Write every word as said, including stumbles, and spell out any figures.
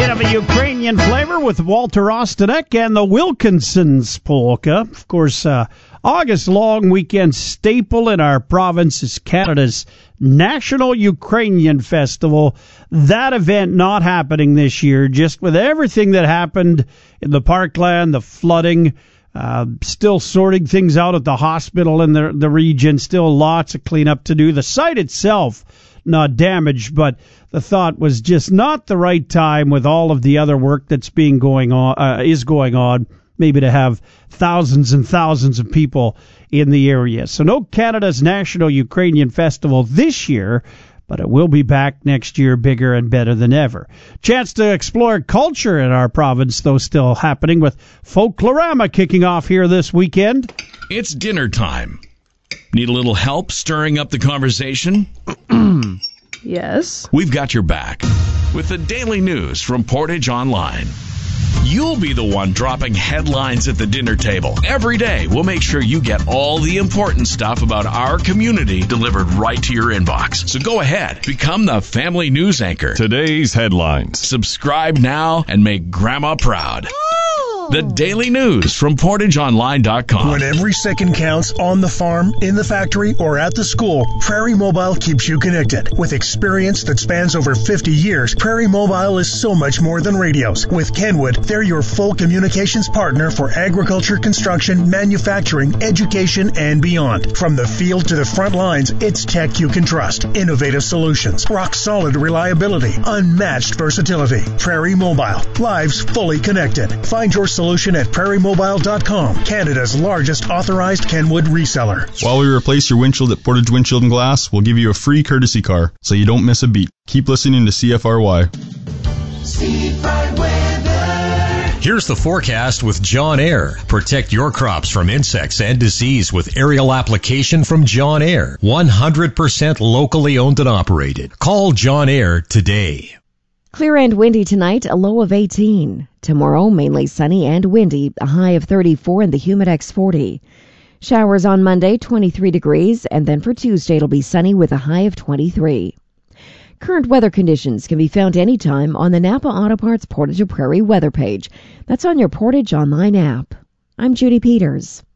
bit of a Ukrainian flavor with Walter Ostanek and the Wilkinsons polka. Of course, uh, August long weekend staple in our province is Canada's National Ukrainian Festival. That event not happening this year, just with everything that happened in the Parkland, the flooding, uh, still sorting things out at the hospital in the, the region, still lots of cleanup to do. The site itself not damaged, but the thought was just not the right time with all of the other work that's being going on, uh, is going on, maybe to have thousands and thousands of people in the area. So no Canada's National Ukrainian Festival this year, but it will be back next year bigger and better than ever. Chance to explore culture in our province, though, still happening with Folklorama kicking off here this weekend. It's dinner time. Need a little help stirring up the conversation? Yes. We've got your back with the daily news from Portage Online. You'll be the one dropping headlines at the dinner table. Every day, we'll make sure you get all the important stuff about our community delivered right to your inbox. So go ahead, become the family news anchor. Today's headlines. Subscribe now and make Grandma proud. The daily news from portage online dot com. When every second counts on the farm, in the factory, or at the school, Prairie Mobile keeps you connected. With experience that spans over fifty years, Prairie Mobile is so much more than radios. With Kenwood, they're your full communications partner for agriculture, construction, manufacturing, education, and beyond. From the field to the front lines, it's tech you can trust. Innovative solutions, rock-solid reliability, unmatched versatility. Prairie Mobile, lives fully connected. Find your solution at prairie mobile dot com, Canada's largest authorized Kenwood reseller. While we replace your windshield at Portage Windshield and Glass, we'll give you a free courtesy car, so you don't miss a beat. Keep listening to C F R Y. C F R weather. Here's the forecast with John Air. Protect your crops from insects and disease with aerial application from John Air. one hundred percent locally owned and operated. Call John Air today. Clear and windy tonight, a low of eighteen. Tomorrow, mainly sunny and windy, a high of thirty-four and the Humidex forty. Showers on Monday, twenty-three degrees, and then for Tuesday it'll be sunny with a high of twenty-three. Current weather conditions can be found anytime on the Napa Auto Parts Portage Prairie weather page. That's on your Portage Online app. I'm Judy Peters.